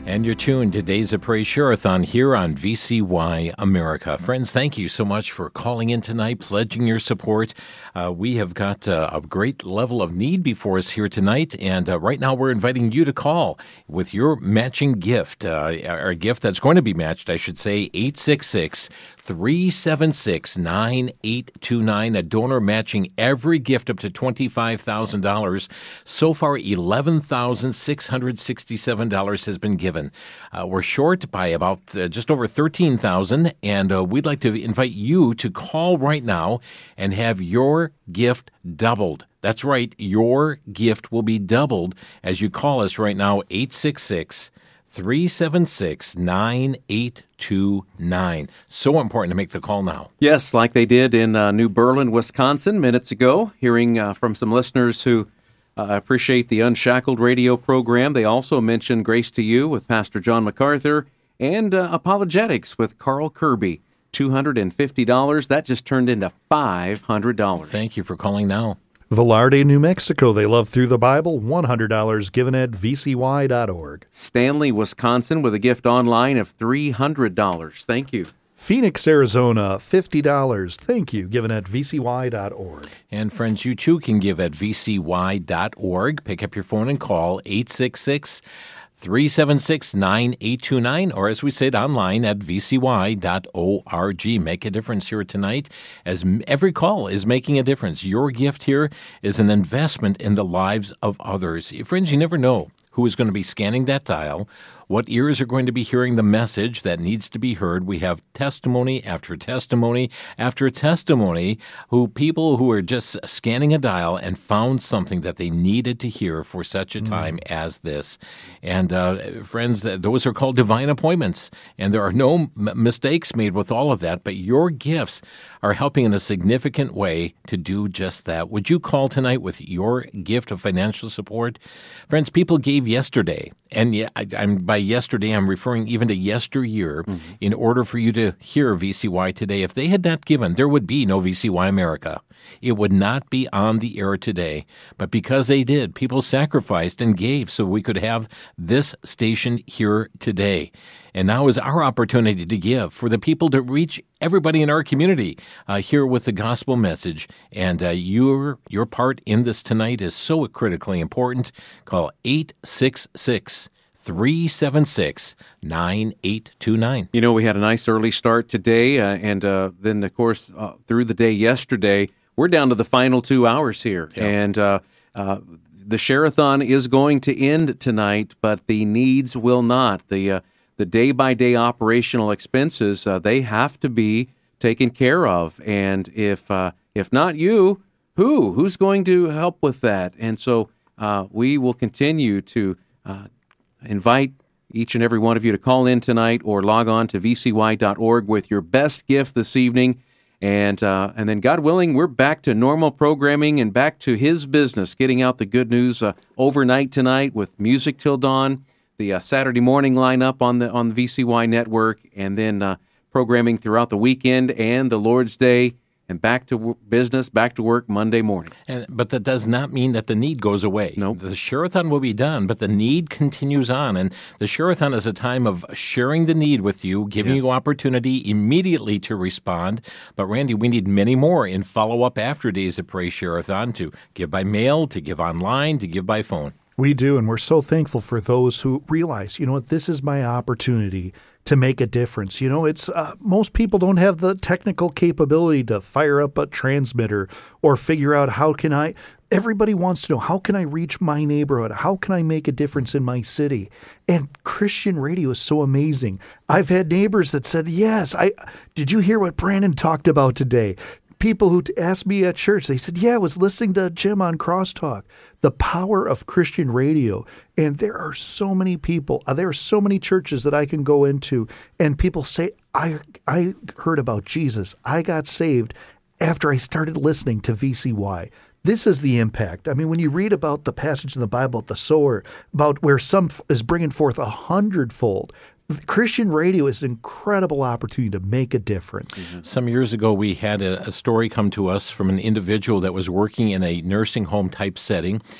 And you're tuned to Days of Praise Share-a-thon here on VCY America. Friends, thank you so much for calling in tonight, pledging your support. We have got a great level of need before us here tonight, and right now we're inviting you to call with your matching gift, or a gift that's going to be matched, I should say, 866-376-9829, a donor matching every gift up to $25,000. So far, $11,667 has been given. We're short by about just over $13,000, and we'd like to invite you to call right now and have your gift doubled. That's right, your gift will be doubled as you call us right now, 866-376-9829. So important to make the call now. Yes, like they did in New Berlin, Wisconsin minutes ago, hearing from some listeners who appreciate the Unshackled radio program. They also mentioned Grace to You with Pastor John MacArthur and Apologetics with Carl Kirby. $250. That just turned into $500. Thank you for calling now. Velarde, New Mexico. They love Through the Bible. $100 given at vcy.org. Stanley, Wisconsin with a gift online of $300. Thank you. Phoenix, Arizona, $50. Thank you, given at vcy.org. And friends, you too can give at vcy.org. Pick up your phone and call 866-376-9829, or as we said, online at vcy.org. Make a difference here tonight, as every call is making a difference. Your gift here is an investment in the lives of others. Friends, you never know who is going to be scanning that dial, what ears are going to be hearing the message that needs to be heard. We have testimony after testimony after testimony, people who are just scanning a dial and found something that they needed to hear for such a time as this. And friends, those are called divine appointments, and there are no mistakes made with all of that, but your gifts are helping in a significant way to do just that. Would you call tonight with your gift of financial support? Friends, people gave yesterday, and by yesterday I'm referring even to yesteryear, in order for you to hear VCY today. If they had not given, there would be no VCY America. It would not be on the air today. But because they did, people sacrificed and gave so we could have this station here today. And now is our opportunity to give for the people to reach everybody in our community here with the gospel message. And your part in this tonight is so critically important. Call 866-376-9829. You know, we had a nice early start today, and then, of course, through the day yesterday, we're down to the final 2 hours here. Yeah. And the Share-a-thon is going to end tonight, but the needs will not. The day-by-day operational expenses, they have to be taken care of. And if not you, who's going to help with that? And so we will continue to invite each and every one of you to call in tonight or log on to vcy.org with your best gift this evening. And then, God willing, we're back to normal programming and back to His business, getting out the good news overnight tonight with Music Till Dawn, the Saturday morning lineup on the VCY network, and then programming throughout the weekend and the Lord's Day, and back to business, back to work Monday morning. But that does not mean that the need goes away. Nope. The Share-a-thon will be done, but the need continues on. And the Share-a-thon is a time of sharing the need with you, giving you opportunity immediately to respond. But Randy, we need many more in follow-up after Days of Praise Share-a-thon, to give by mail, to give online, to give by phone. We do, and we're so thankful for those who realize, you know what, this is my opportunity to make a difference. You know, it's most people don't have the technical capability to fire up a transmitter or figure out everybody wants to know, how can I reach my neighborhood? How can I make a difference in my city? And Christian radio is so amazing. I've had neighbors that said, yes, did you hear what Brandon talked about today? People who asked me at church, they said, yeah, I was listening to Jim on Crosstalk. The power of Christian radio. And there are so many people, there are so many churches that I can go into, and people say, I heard about Jesus. I got saved after I started listening to VCY. This is the impact. I mean, when you read about the passage in the Bible, the sower, about where some is bringing forth 100-fold, Christian radio is an incredible opportunity to make a difference. Mm-hmm. Some years ago, we had a story come to us from an individual that was working in a nursing home type setting.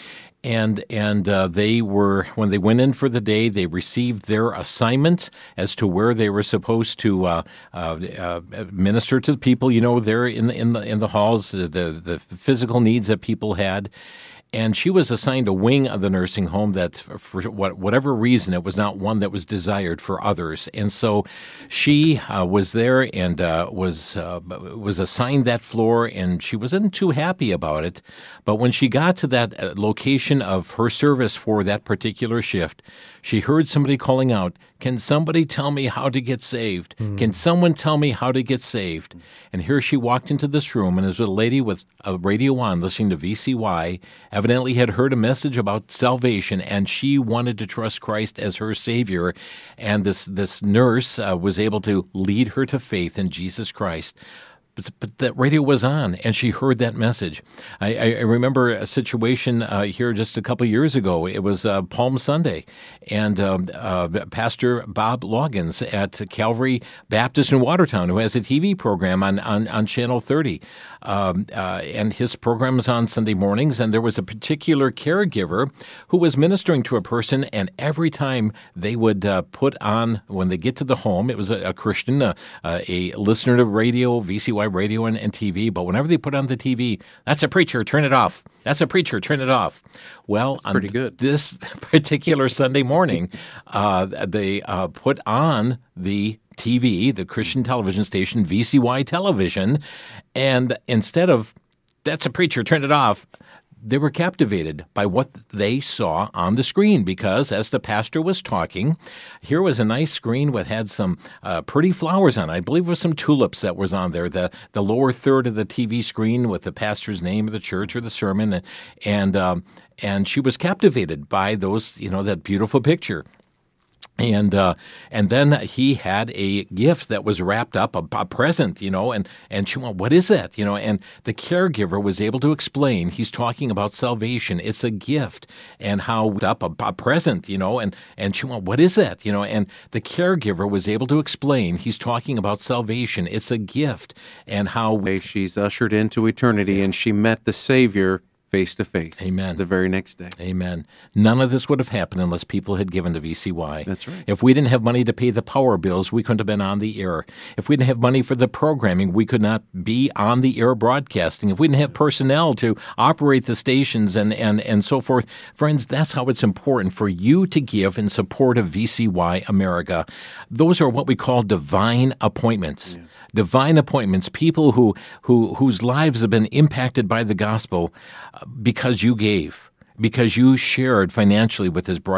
And they were, when they went in for the day, they received their assignments as to where they were supposed to minister to the people, there in the halls, the physical needs that people had. And she was assigned a wing of the nursing home that, for whatever reason, it was not one that was desired for others. And so she was there and was assigned that floor, and she wasn't too happy about it. But when she got to that location of her service for that particular shift, she heard somebody calling out, "Can somebody tell me how to get saved? Can someone tell me how to get saved?" And here she walked into this room, and there was a lady with a radio on listening to VCY, evidently had heard a message about salvation, and she wanted to trust Christ as her Savior. And this nurse was able to lead her to faith in Jesus Christ. But that radio was on, and she heard that message. I remember a situation here just a couple years ago. It was Palm Sunday, and Pastor Bob Loggins at Calvary Baptist in Watertown, who has a TV program on Channel 30, and his program is on Sunday mornings, and there was a particular caregiver who was ministering to a person, and every time they would put on, when they get to the home, it was a Christian, a listener to radio, VCY radio and TV, but whenever they put on the TV, "That's a preacher, turn it off. That's a preacher, turn it off." Well, that's pretty good. This particular Sunday morning, they put on the TV, the Christian television station, VCY Television, and instead of "That's a preacher, turn it off," they were captivated by what they saw on the screen, because as the pastor was talking, here was a nice screen that had some pretty flowers on it. I believe it was some tulips that was on there, the lower third of the TV screen with the pastor's name of the church or the sermon, and she was captivated by those, that beautiful picture. And then he had a gift that was wrapped up, a present, and she went, "What is that?" And the caregiver was able to explain, he's talking about salvation. It's a gift, and how up a present, and she went, "What is that?" And the caregiver was able to explain, he's talking about salvation. It's a gift, and how she's ushered into eternity, and she met the Savior face to face. Amen. The very next day. Amen. None of this would have happened unless people had given to VCY. That's right. If we didn't have money to pay the power bills, we couldn't have been on the air. If we didn't have money for the programming, we could not be on the air broadcasting. If we didn't have personnel to operate the stations and so forth. Friends, that's how it's important for you to give in support of VCY America. Those are what we call divine appointments. Yeah. Divine appointments, people whose lives have been impacted by the gospel because you gave, because you shared financially with this